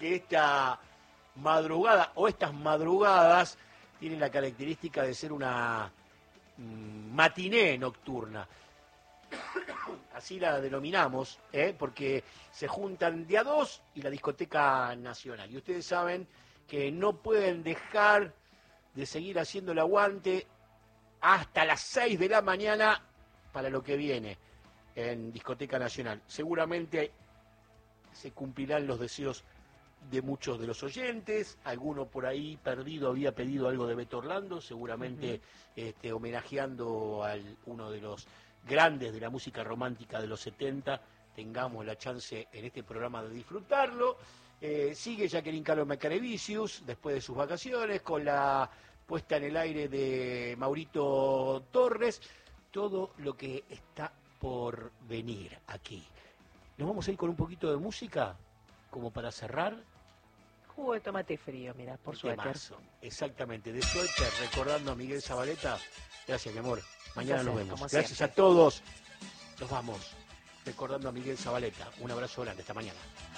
que esta madrugada o estas madrugadas tienen la característica de ser una matiné nocturna. Así la denominamos, porque se juntan de a dos y la discoteca nacional. Y ustedes saben que no pueden dejar de seguir haciendo el aguante hasta las 6 de la mañana para lo que viene en Discoteca Nacional. Seguramente se cumplirán los deseos de muchos de los oyentes. Alguno por ahí perdido había pedido algo de Beto Orlando, seguramente homenajeando a uno de los grandes de la música romántica de los 70. Tengamos la chance en este programa de disfrutarlo. Sigue Jacqueline Carlos Macarevicius después de sus vacaciones con la puesta en el aire de Maurito Torres. Todo lo que está por venir aquí. Nos vamos a ir con un poquito de música como para cerrar. Jugo de tomate frío, mira, por suéter. Exactamente, de suéter, recordando a Miguel Zabaleta. Gracias, mi amor. Mañana nos vemos. Gracias siempre a todos. Nos vamos recordando a Miguel Zabaleta. Un abrazo grande. Hasta mañana.